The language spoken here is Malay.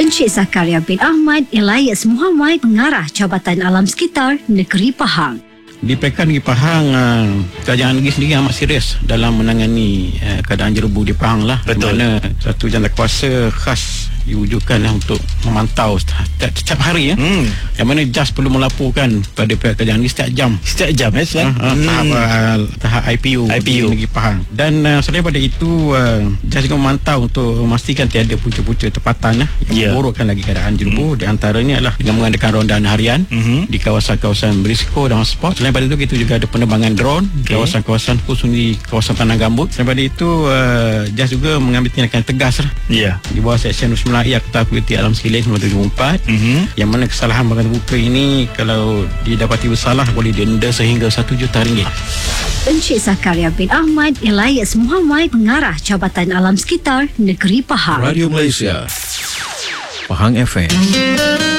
Encik Zakaria bin Ahmad Elias Muhammad, Pengarah Jabatan Alam Sekitar Negeri Pahang. Di Pekan Negeri Pahang, kerajaan negeri sendiri amat serius dalam menangani keadaan jerebu di Pahang lah. Betul. Di mana satu jawatan khas diwujudkan untuk memantau setiap hari yang mana JAS perlu melaporkan pada pihak kerajaan negeri setiap jam tahap IPU di Negeri Pahang. Dan selain daripada itu, JAS juga memantau untuk memastikan tiada punca-punca tempatan yang memburukkan lagi keadaan jerebu. Di antaranya adalah dengan mengadakan rondaan harian di kawasan-kawasan berisiko dan hotspot. Selain daripada itu, kita juga ada penerbangan drone di kawasan-kawasan khusus di kawasan tanah gambut. Selain daripada itu, JAS juga mengambil tindakan tegas di bawah Seksyen 9 Akta Kualiti Alam Sekitar 1974, yang mana kesalahan bahagian terbuka ini kalau didapati bersalah boleh denda sehingga RM1 juta. Encik Zakaria bin Ahmad Elias Muhammad, Pengarah Jabatan Alam Sekitar Negeri Pahang. Radio Malaysia, Pahang FM.